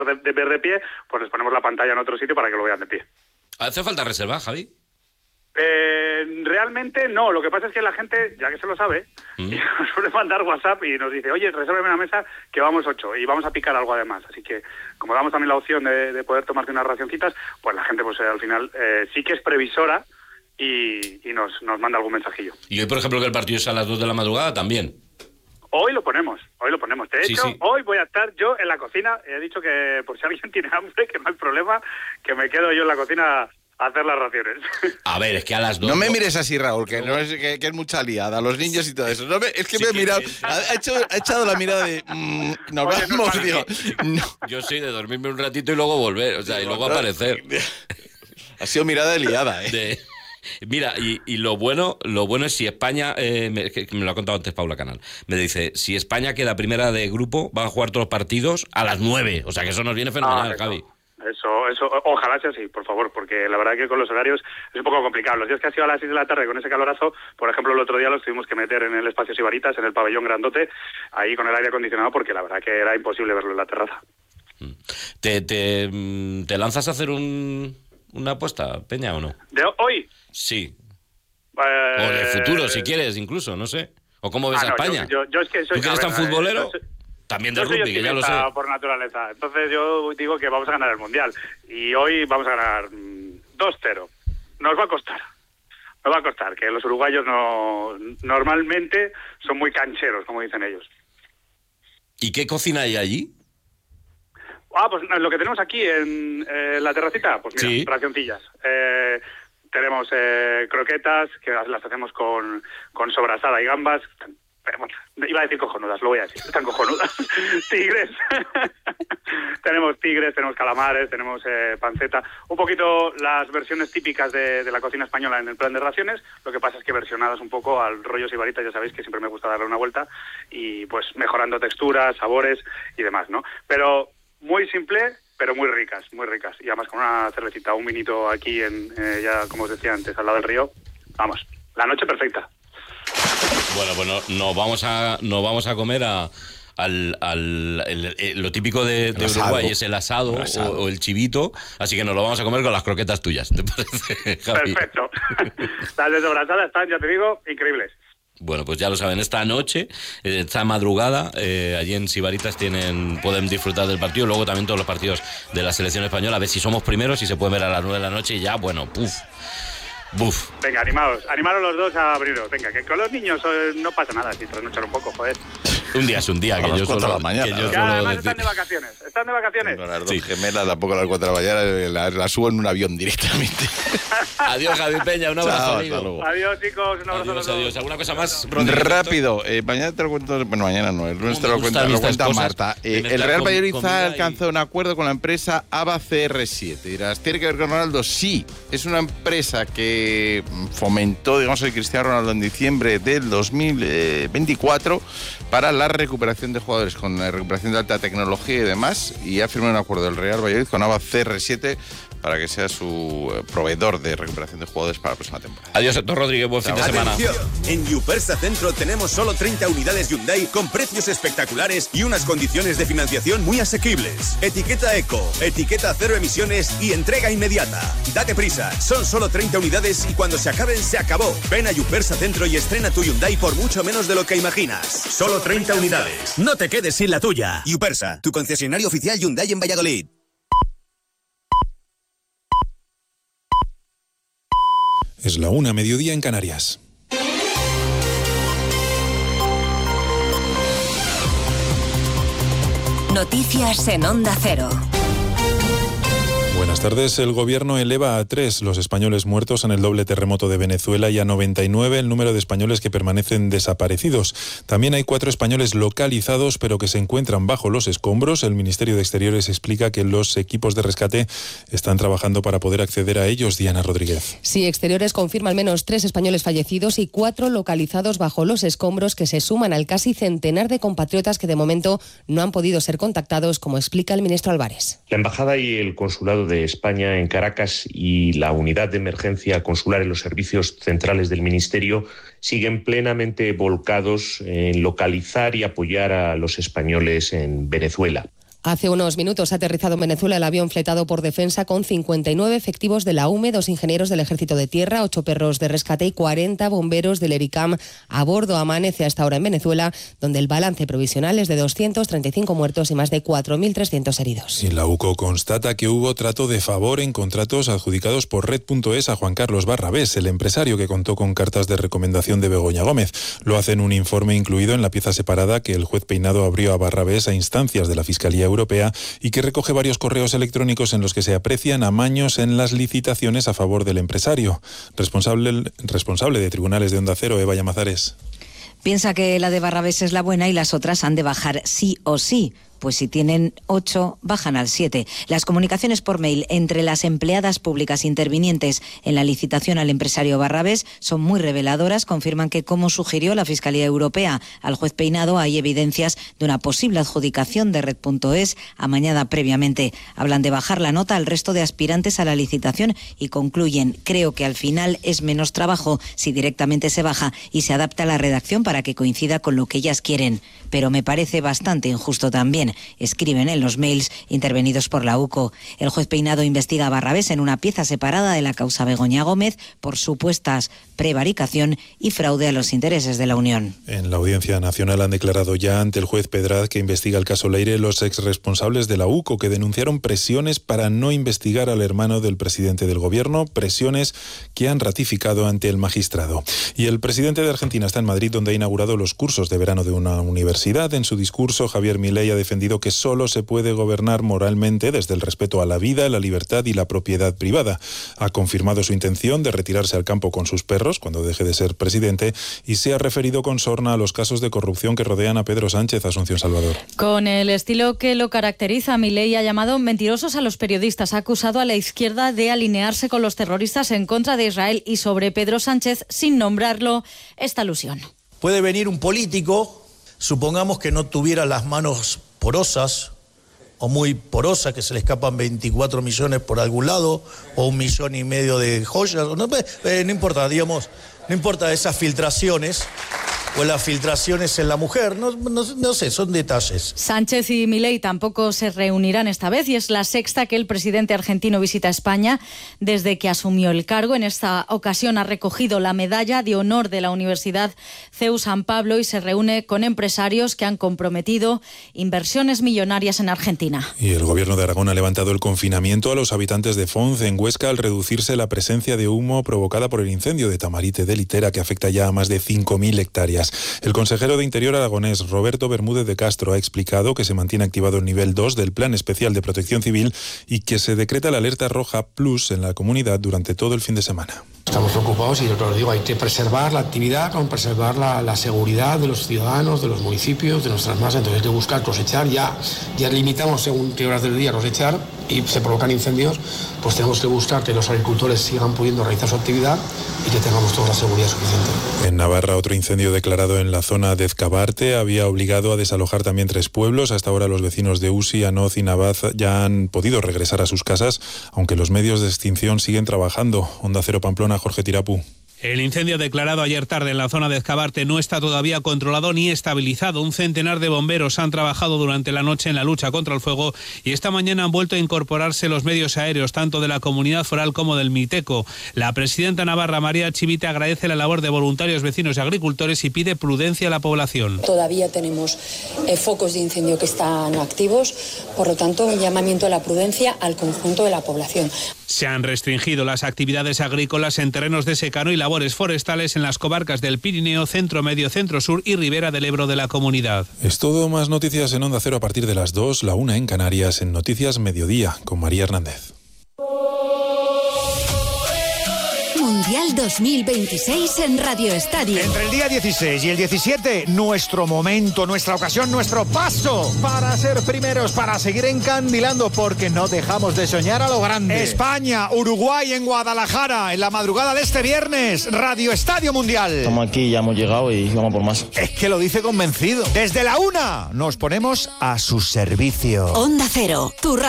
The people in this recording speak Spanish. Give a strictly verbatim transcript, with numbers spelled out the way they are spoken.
de, de ver de pie, pues les ponemos la pantalla en otro sitio para que lo vean de pie. ¿Hace falta reserva, Javi? Eh, realmente no, lo que pasa es que la gente, ya que se lo sabe, mm. nos suele mandar WhatsApp y nos dice, oye, resérvame una mesa que vamos ocho y vamos a picar algo además. Así que, como damos también la opción de, de poder tomarte unas racioncitas, pues la gente pues eh, al final eh, sí que es previsora y, y nos, nos manda algún mensajillo. Y hoy, por ejemplo, que el partido es a las dos de la madrugada, también. Hoy lo ponemos, hoy lo ponemos. De hecho, sí, sí. hoy voy a estar yo en la cocina. He dicho que por si alguien tiene hambre, que no hay problema, que me quedo yo en la cocina a hacer las raciones. A ver, es que a las dos... No me mires así, Raúl, que no es que, que es mucha liada, los niños y todo eso. No me, es que sí, me he mirado, es... ha, hecho, ha echado la mirada de... Mmm, nos Oye, vamos, no digo... No. Yo soy de dormirme un ratito y luego volver, o sea, y luego no, aparecer. Ha sido mirada de liada, ¿eh? De... Mira, y, y lo bueno lo bueno es si España, eh, me, que me lo ha contado antes Paula Canal, me dice, si España queda primera de grupo, van a jugar todos los partidos a las nueve, o sea que eso nos viene fenomenal, ah, Javi. Eso, eso, ojalá sea así, por favor, porque la verdad que con los horarios es un poco complicado. Los días que ha sido a las seis de la tarde con ese calorazo, por ejemplo, el otro día los tuvimos que meter en el espacio Sibaritas, en el pabellón grandote, ahí con el aire acondicionado, porque la verdad que era imposible verlo en la terraza. ¿Te, te, te lanzas a hacer un, una apuesta, Peña, o no? ¿De hoy? Sí. Eh, o de futuro, si quieres, incluso, no sé. ¿O cómo ves ah, a no, España? Yo, yo, yo es que soy, ¿Tú que eres tan futbolero? Eh, También de rugby, que ya lo sé. Por naturaleza. Entonces yo digo que vamos a ganar el Mundial. Y hoy vamos a ganar dos cero. Nos va a costar. Nos va a costar, que los uruguayos no normalmente son muy cancheros, como dicen ellos. ¿Y qué cocina hay allí? Ah, pues lo que tenemos aquí en eh, la terracita, pues mira, sí. racioncillas. Eh, tenemos eh, croquetas, que las, las hacemos con, con sobrasada y gambas. Pero bueno, iba a decir cojonudas, lo voy a decir, están cojonudas. Tigres. Tenemos tigres, tenemos calamares, tenemos eh, panceta. Un poquito las versiones típicas de, de la cocina española en el plan de raciones. Lo que pasa es que versionadas un poco al rollo Sibaritas, ya sabéis que siempre me gusta darle una vuelta. Y pues mejorando texturas, sabores y demás, ¿no? Pero muy simple, pero muy ricas, muy ricas. Y además con una cervecita, un vinito aquí, en eh, ya como os decía antes, al lado del río. Vamos, la noche perfecta. Bueno, pues no, nos vamos a nos vamos a comer a al, al el, el, lo típico de, de Uruguay es el asado, el asado. O, o el chivito, así que nos lo vamos a comer con las croquetas tuyas, ¿te parece, Javi? Perfecto. Las de sobrasada están, ya te digo, increíbles. Bueno, pues ya lo saben, esta noche, esta madrugada, eh, allí en Sibaritas tienen, pueden disfrutar del partido, luego también todos los partidos de la selección española, a ver si somos primeros y se puede ver a las nueve de la noche y ya, bueno, puf. Buf. Venga, animados, animaros los dos a abriros. Venga, que con los niños eh, no pasa nada si trasnochar un poco, joder. Un día es un día, que yo solo, la mañana, que yo que solo además decir... están de vacaciones, están de vacaciones. No, las dos sí. gemelas, tampoco a las cuatro de la mañana, la, la subo en un avión directamente. Adiós, Javi Peña, un abrazo, amigo. Adiós, chicos, un abrazo. Adiós, adiós. ¿Alguna cosa más, Rodríguez? Rápido, eh, mañana te lo cuento, bueno, mañana no, el lunes te lo cuento, lo cuenta Marta. Eh, el Real Valladolid ha alcanzado y... un acuerdo con la empresa ABA C R siete. Dirás, ¿tiene que ver con Ronaldo? Sí, es una empresa que fomentó, digamos, el Cristiano Ronaldo en diciembre del dos mil veinticuatro para la recuperación de jugadores con la recuperación de alta tecnología y demás, y ha firmado un acuerdo del Real Valladolid con ABA C R siete para que sea su proveedor de recuperación de jugadores para la próxima temporada. Adiós, Héctor Rodríguez, buen fin de semana. En Yupersa Centro tenemos solo treinta unidades Hyundai con precios espectaculares y unas condiciones de financiación muy asequibles. Etiqueta Eco, etiqueta cero emisiones y entrega inmediata. Date prisa, son solo treinta unidades y cuando se acaben, se acabó. Ven a Yupersa Centro y estrena tu Hyundai por mucho menos de lo que imaginas. Solo treinta unidades. No te quedes sin la tuya. Yupersa, tu concesionario oficial Hyundai en Valladolid. Es la una, mediodía en Canarias. Noticias en Onda Cero. Buenas tardes. El gobierno eleva a tres los españoles muertos en el doble terremoto de Venezuela y a noventa y nueve el número de españoles que permanecen desaparecidos. También hay cuatro españoles localizados pero que se encuentran bajo los escombros. El Ministerio de Exteriores explica que los equipos de rescate están trabajando para poder acceder a ellos. Diana Rodríguez. Sí, Exteriores confirma al menos tres españoles fallecidos y cuatro localizados bajo los escombros que se suman al casi centenar de compatriotas que de momento no han podido ser contactados, como explica el ministro Álvarez. La embajada y el consulado de España en Caracas y la unidad de emergencia consular en los servicios centrales del Ministerio siguen plenamente volcados en localizar y apoyar a los españoles en Venezuela. Hace unos minutos ha aterrizado en Venezuela el avión fletado por Defensa con cincuenta y nueve efectivos de la U M E, dos ingenieros del Ejército de Tierra, ocho perros de rescate y cuarenta bomberos del ERICAM a bordo. Amanece hasta ahora en Venezuela, donde el balance provisional es de doscientos treinta y cinco muertos y más de cuatro mil trescientos heridos. Y la U C O constata que hubo trato de favor en contratos adjudicados por Red punto es a Juan Carlos Barrabés, el empresario que contó con cartas de recomendación de Begoña Gómez. Lo hace en un informe incluido en la pieza separada que el juez Peinado abrió a Barrabés a instancias de la Fiscalía Europea y que recoge varios correos electrónicos en los que se aprecian amaños en las licitaciones a favor del empresario. Responsable, responsable de Tribunales de Onda Cero, Eva Llamazares. Piensa que la de Barrabés es la buena y las otras han de bajar sí o sí. Pues si tienen ocho, bajan al siete. Las comunicaciones por mail entre las empleadas públicas intervinientes en la licitación al empresario Barrabés son muy reveladoras. Confirman que, como sugirió la Fiscalía Europea al juez Peinado, hay evidencias de una posible adjudicación de Red punto es amañada previamente. Hablan de bajar la nota al resto de aspirantes a la licitación y concluyen: creo que al final es menos trabajo si directamente se baja y se adapta la redacción para que coincida con lo que ellas quieren. Pero me parece bastante injusto también, escriben en los mails intervenidos por la U C O. El juez Peinado investiga a Barrabés en una pieza separada de la causa Begoña Gómez por supuestas prevaricación y fraude a los intereses de la Unión. En la Audiencia Nacional han declarado ya ante el juez Pedraz, que investiga el caso Leire, los exresponsables de la U C O que denunciaron presiones para no investigar al hermano del presidente del gobierno, presiones que han ratificado ante el magistrado. Y el presidente de Argentina está en Madrid, donde ha inaugurado los cursos de verano de una universidad. En su discurso, Javier Milei ha defendido que solo se puede gobernar moralmente desde el respeto a la vida, la libertad y la propiedad privada. Ha confirmado su intención de retirarse al campo con sus perros cuando deje de ser presidente y se ha referido con sorna a los casos de corrupción que rodean a Pedro Sánchez. Asunción Salvador. Con el estilo que lo caracteriza, Milei ha llamado mentirosos a los periodistas, ha acusado a la izquierda de alinearse con los terroristas en contra de Israel y sobre Pedro Sánchez, sin nombrarlo, esta alusión. Puede venir un político, supongamos que no tuviera las manos porosas o muy porosas, que se le escapan veinticuatro millones por algún lado o un millón y medio de joyas, no, eh, no importa, digamos, no importa esas filtraciones o las filtraciones en la mujer, no, no, no sé, son detalles. Sánchez y Milei tampoco se reunirán esta vez y es la sexta que el presidente argentino visita España desde que asumió el cargo. En esta ocasión ha recogido la medalla de honor de la Universidad C E U San Pablo y se reúne con empresarios que han comprometido inversiones millonarias en Argentina. Y el gobierno de Aragón ha levantado el confinamiento a los habitantes de Fonz, en Huesca, al reducirse la presencia de humo provocada por el incendio de Tamarite de Litera, que afecta ya a más de cinco mil hectáreas. El consejero de Interior aragonés, Roberto Bermúdez de Castro, ha explicado que se mantiene activado el nivel dos del Plan Especial de Protección Civil y que se decreta la alerta roja plus en la comunidad durante todo el fin de semana. Estamos preocupados y lo que os digo, hay que preservar la actividad, con preservar la, la seguridad de los ciudadanos, de los municipios, de nuestras masas. Entonces hay que buscar cosechar, ya, ya limitamos según qué horas del día cosechar y se provocan incendios, pues tenemos que buscar que los agricultores sigan pudiendo realizar su actividad y que tengamos toda la seguridad suficiente. En Navarra, otro incendio declarado en la zona de Ezcabarte había obligado a desalojar también tres pueblos. Hasta ahora los vecinos de Usi, Anoz y Navaz ya han podido regresar a sus casas, aunque los medios de extinción siguen trabajando. Onda Cero Pamplona, Jorge Tirapu. El incendio declarado ayer tarde en la zona de Ezcabarte no está todavía controlado ni estabilizado. Un centenar de bomberos han trabajado durante la noche en la lucha contra el fuego y esta mañana han vuelto a incorporarse los medios aéreos, tanto de la comunidad foral como del Miteco. La presidenta navarra, María Chivite, agradece la labor de voluntarios, vecinos y agricultores y pide prudencia a la población. Todavía tenemos eh, focos de incendio que están activos, por lo tanto, un llamamiento a la prudencia al conjunto de la población. Se han restringido las actividades agrícolas en terrenos de secano y labores forestales en las comarcas del Pirineo, Centro Medio, Centro Sur y Ribera del Ebro de la comunidad. Es todo, más noticias en Onda Cero a partir de las dos, la una en Canarias, en Noticias Mediodía, con María Hernández. Mundial dos mil veintiséis en Radio Estadio. Entre el día dieciséis y el diecisiete, nuestro momento, nuestra ocasión, nuestro paso para ser primeros, para seguir encandilando, porque no dejamos de soñar a lo grande. España, Uruguay en Guadalajara, en la madrugada de este viernes, Radio Estadio Mundial. Estamos aquí, ya hemos llegado y vamos por más. Es que lo dice convencido. Desde la una nos ponemos a su servicio. Onda Cero, tu radio.